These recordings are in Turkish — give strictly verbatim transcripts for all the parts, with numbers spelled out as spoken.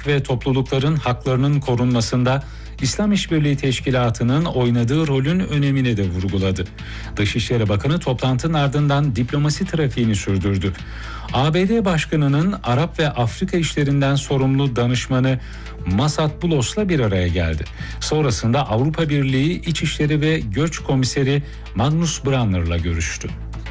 halk ve toplulukların haklarının korunmasında İslam İşbirliği Teşkilatı'nın oynadığı rolün önemini de vurguladı. Dışişleri Bakanı toplantının ardından diplomasi trafiğini sürdürdü. A B D Başkanı'nın Arap ve Afrika işlerinden sorumlu danışmanı Masad Bulos'la bir araya geldi. Sonrasında Avrupa Birliği İçişleri ve Göç Komiseri Magnus Brunner'la görüştü.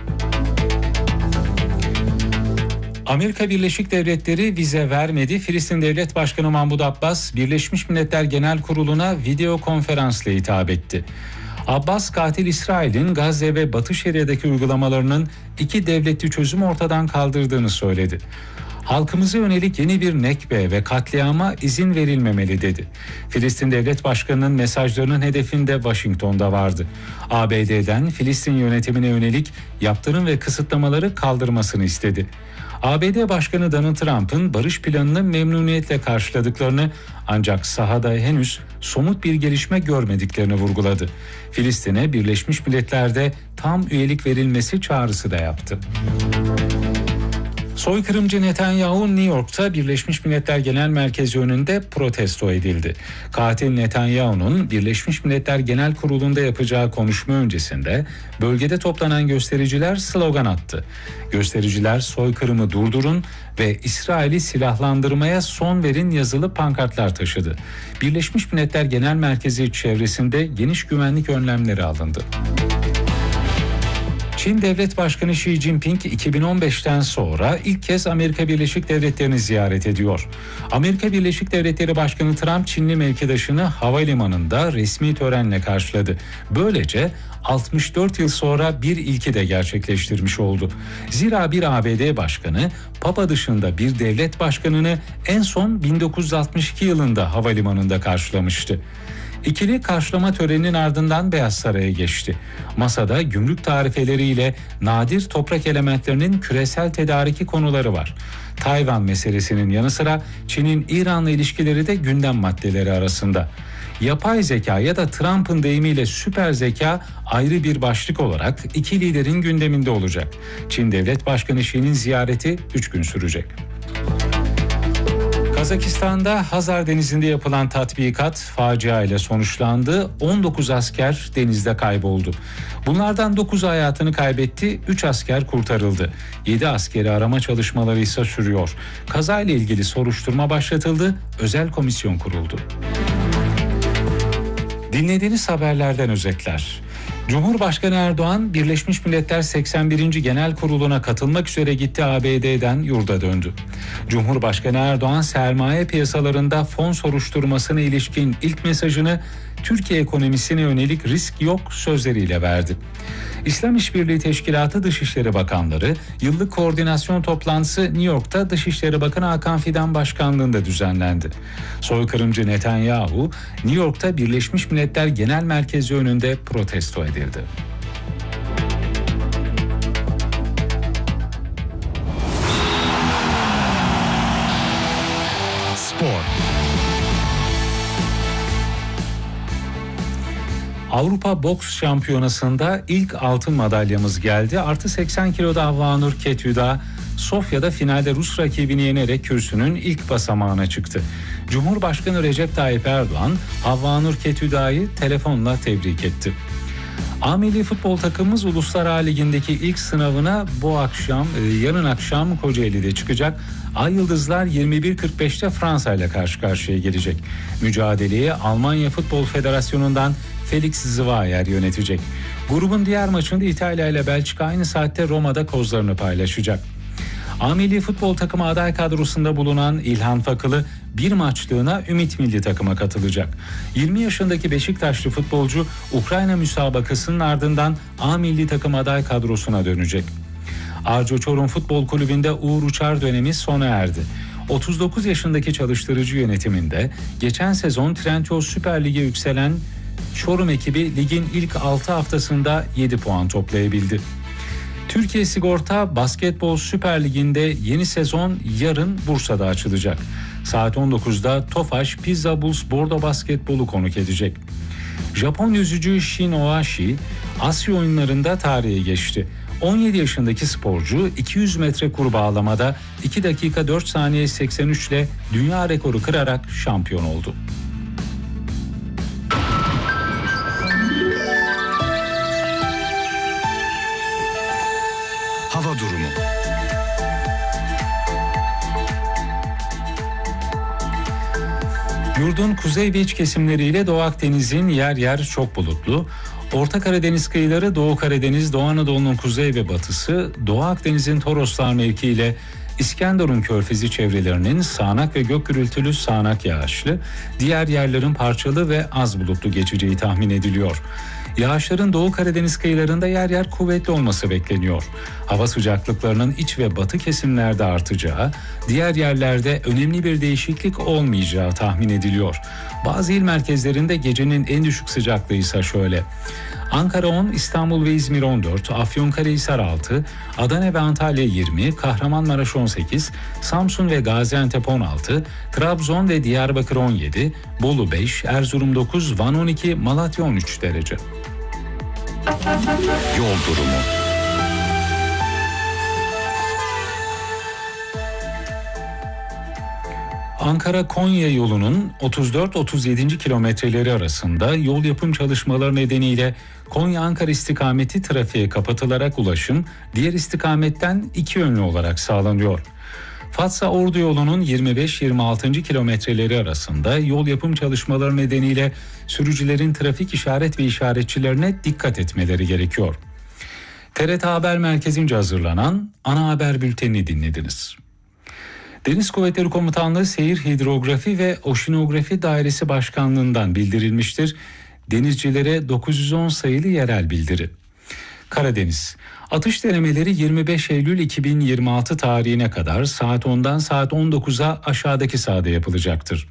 Amerika Birleşik Devletleri vize vermedi. Filistin Devlet Başkanı Mahmud Abbas, Birleşmiş Milletler Genel Kurulu'na video konferansla hitap etti. Abbas, katil İsrail'in Gazze ve Batı Şeria'daki uygulamalarının iki devletli çözümü ortadan kaldırdığını söyledi. Halkımıza yönelik yeni bir nekbe ve katliama izin verilmemeli dedi. Filistin Devlet Başkanı'nın mesajlarının hedefinde Washington'da vardı. A B D'den Filistin yönetimine yönelik yaptırım ve kısıtlamaları kaldırmasını istedi. A B D Başkanı Donald Trump'ın barış planını memnuniyetle karşıladıklarını ancak sahada henüz somut bir gelişme görmediklerini vurguladı. Filistin'e Birleşmiş Milletler'de tam üyelik verilmesi çağrısı da yaptı. Soykırımcı Netanyahu New York'ta Birleşmiş Milletler Genel Merkezi önünde protesto edildi. Katil Netanyahu'nun Birleşmiş Milletler Genel Kurulu'nda yapacağı konuşma öncesinde bölgede toplanan göstericiler slogan attı. Göstericiler soykırımı durdurun ve İsrail'i silahlandırmaya son verin yazılı pankartlar taşıdı. Birleşmiş Milletler Genel Merkezi çevresinde geniş güvenlik önlemleri alındı. Çin Devlet Başkanı Xi Jinping iki bin on beşten sonra ilk kez Amerika Birleşik Devletleri'ni ziyaret ediyor. Amerika Birleşik Devletleri Başkanı Trump, Çinli mevkidaşını havalimanında resmi törenle karşıladı. Böylece altmış dört yıl sonra bir ilki de gerçekleştirmiş oldu. Zira bir A B D Başkanı, Papa dışında bir devlet başkanını en son bin dokuz yüz altmış iki yılında havalimanında karşılamıştı. İkili karşılama töreninin ardından Beyaz Saray'a geçti. Masada gümrük tarifeleriyle nadir toprak elementlerinin küresel tedariki konuları var. Tayvan meselesinin yanı sıra Çin'in İran'la ilişkileri de gündem maddeleri arasında. Yapay zeka ya da Trump'ın deyimiyle süper zeka ayrı bir başlık olarak iki liderin gündeminde olacak. Çin Devlet Başkanı Xi'nin ziyareti üç gün sürecek. Kazakistan'da Hazar Denizi'nde yapılan tatbikat facia ile sonuçlandı. on dokuz asker denizde kayboldu. Bunlardan dokuzu hayatını kaybetti, üç asker kurtarıldı. yedi askeri arama çalışmaları ise sürüyor. Kazayla ilgili soruşturma başlatıldı, özel komisyon kuruldu. Dinlediğiniz haberlerden özetler. Cumhurbaşkanı Erdoğan, Birleşmiş Milletler seksen birinci Genel Kurulu'na katılmak üzere gitti, A B D'den yurda döndü. Cumhurbaşkanı Erdoğan, sermaye piyasalarında fon soruşturmasına ilişkin ilk mesajını Türkiye ekonomisine yönelik risk yok sözleriyle verdi. İslam İşbirliği Teşkilatı Dışişleri Bakanları yıllık koordinasyon toplantısı New York'ta Dışişleri Bakanı Hakan Fidan başkanlığında düzenlendi. Soykırımcı Netanyahu, New York'ta Birleşmiş Milletler Genel Merkezi önünde protesto edildi. Spor. Avrupa Boks Şampiyonası'nda ilk altın madalyamız geldi. Artı seksen kiloda Havvanur Ketüda, Sofya'da finalde Rus rakibini yenerek kürsünün ilk basamağına çıktı. Cumhurbaşkanı Recep Tayyip Erdoğan, Havvanur Ketüda'yı telefonla tebrik etti. A Milli Futbol takımımız Uluslar Ligi'ndeki ilk sınavına bu akşam, yarın akşam Kocaeli'de çıkacak. Ay Yıldızlar yirmi bir kırk beşte Fransa ile karşı karşıya gelecek. Mücadeleyi Almanya Futbol Federasyonu'ndan Felix Zweier yönetecek. Grubun diğer maçında İtalya ile Belçika aynı saatte Roma'da kozlarını paylaşacak. A Milli Futbol takımı aday kadrosunda bulunan İlhan Fakılı bir maçlığına Ümit Milli takıma katılacak. yirmi yaşındaki Beşiktaşlı futbolcu Ukrayna müsabakasının ardından A Milli takım aday kadrosuna dönecek. Arca Çorum Futbol Kulübü'nde Uğur Uçar dönemi sona erdi. otuz dokuz yaşındaki çalıştırıcı yönetiminde geçen sezon Trendyol Süper Lig'e yükselen Çorum ekibi ligin ilk altı haftasında yedi puan toplayabildi. Türkiye Sigorta Basketbol Süper Ligi'nde yeni sezon yarın Bursa'da açılacak. Saat on dokuzda Tofaş Pizza Bulls Bordo Basketbol'u konuk edecek. Japon yüzücü Shin Ohashi Asya oyunlarında tarihe geçti. on yedi yaşındaki sporcu iki yüz metre kurbağalamada iki dakika dört saniye seksen üç ile dünya rekoru kırarak şampiyon oldu. Hava durumu. Yurdun kuzey ve iç kesimleriyle Doğu Akdeniz'in yer yer çok bulutlu. Orta Karadeniz kıyıları, Doğu Karadeniz, Doğu Anadolu'nun kuzey ve batısı, Doğu Akdeniz'in Toroslar mevkiiyle İskenderun Körfezi çevrelerinin sağanak ve gök gürültülü sağanak yağışlı, diğer yerlerin parçalı ve az bulutlu geçeceği tahmin ediliyor. Yağışların Doğu Karadeniz kıyılarında yer yer kuvvetli olması bekleniyor. Hava sıcaklıklarının iç ve batı kesimlerde artacağı, diğer yerlerde önemli bir değişiklik olmayacağı tahmin ediliyor. Bazı il merkezlerinde gecenin en düşük sıcaklığı ise şöyle: Ankara on, İstanbul ve İzmir on dört, Afyonkarahisar altı, Adana ve Antalya yirmi, Kahramanmaraş on sekiz, Samsun ve Gaziantep on altı, Trabzon ve Diyarbakır on yedi, Bolu beş, Erzurum dokuz, Van on iki, Malatya on üç derece. Yol durumu. Ankara-Konya yolunun otuz dört otuz yedi kilometreleri arasında yol yapım çalışmaları nedeniyle Konya-Ankara istikameti trafiğe kapatılarak ulaşım diğer istikametten iki yönlü olarak sağlanıyor. Fatsa-Ordu yolunun yirmi beş yirmi altı kilometreleri arasında yol yapım çalışmaları nedeniyle sürücülerin trafik işaret ve işaretçilerine dikkat etmeleri gerekiyor. T R T Haber Merkezi'nce hazırlanan ana haber bültenini dinlediniz. Deniz Kuvvetleri Komutanlığı Seyir Hidrografi ve Oşinografi Dairesi Başkanlığı'ndan bildirilmiştir. Denizcilere dokuz yüz on sayılı yerel bildiri. Karadeniz. Atış denemeleri yirmi beş Eylül iki bin yirmi altı tarihine kadar saat ondan saat on dokuza aşağıdaki sahada yapılacaktır.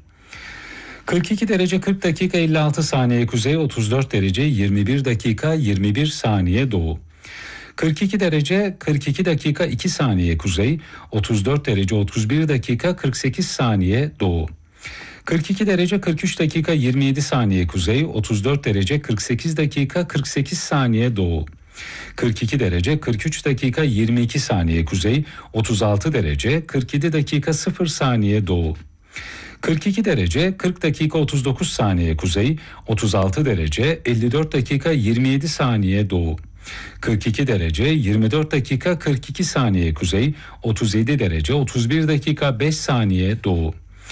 kırk iki derece kırk dakika elli altı saniye kuzey, otuz dört derece yirmi bir dakika yirmi bir saniye doğu. kırk iki derece kırk iki dakika iki saniye kuzey, otuz dört derece otuz bir dakika kırk sekiz saniye doğu. kırk iki derece kırk üç dakika yirmi yedi saniye kuzey, otuz dört derece kırk sekiz dakika kırk sekiz saniye doğu. kırk iki derece kırk üç dakika yirmi iki saniye kuzey, otuz altı derece kırk yedi dakika sıfır saniye doğu. kırk iki derece kırk dakika otuz dokuz saniye kuzey, otuz altı derece elli dört dakika yirmi yedi saniye doğu. kırk iki derece yirmi dört dakika kırk iki saniye kuzey, otuz yedi derece otuz bir dakika beş saniye doğu.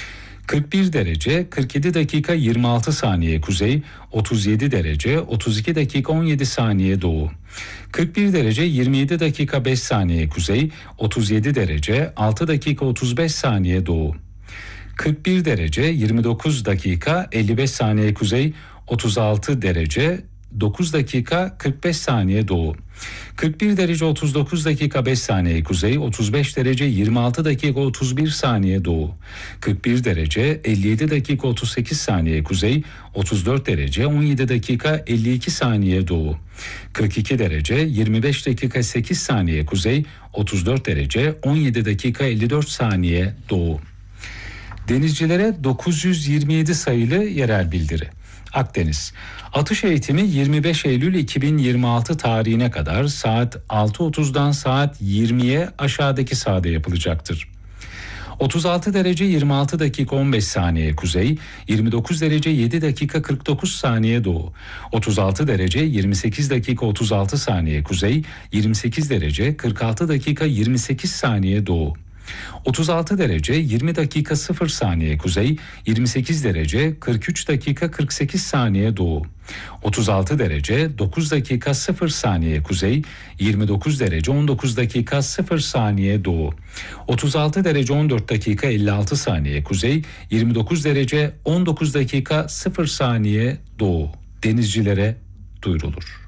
kırk bir derece kırk yedi dakika yirmi altı saniye kuzey, otuz yedi derece otuz iki dakika on yedi saniye doğu. kırk bir derece yirmi yedi dakika beş saniye kuzey, otuz yedi derece altı dakika otuz beş saniye doğu. kırk bir derece yirmi dokuz dakika elli beş saniye kuzey, otuz altı derece dokuz dakika kırk beş saniye doğu. kırk bir derece otuz dokuz dakika beş saniye kuzey, otuz beş derece yirmi altı dakika otuz bir saniye doğu. kırk bir derece elli yedi dakika otuz sekiz saniye kuzey, otuz dört derece on yedi dakika elli iki saniye doğu. kırk iki derece yirmi beş dakika sekiz saniye kuzey, otuz dört derece on yedi dakika elli dört saniye doğu. Denizcilere dokuz yüz yirmi yedi sayılı yerel bildiri. Akdeniz. Atış eğitimi yirmi beş Eylül iki bin yirmi altı tarihine kadar saat altı otuzdan saat yirmiye aşağıdaki sahada yapılacaktır. otuz altı derece yirmi altı dakika on beş saniye kuzey, yirmi dokuz derece yedi dakika kırk dokuz saniye doğu. otuz altı derece yirmi sekiz dakika otuz altı saniye kuzey, yirmi sekiz derece kırk altı dakika yirmi sekiz saniye doğu. otuz altı derece yirmi dakika sıfır saniye kuzey, yirmi sekiz derece kırk üç dakika kırk sekiz saniye doğu. otuz altı derece dokuz dakika sıfır saniye kuzey, yirmi dokuz derece on dokuz dakika sıfır saniye doğu. otuz altı derece on dört dakika elli altı saniye kuzey, yirmi dokuz derece on dokuz dakika sıfır saniye doğu. Denizcilere duyurulur.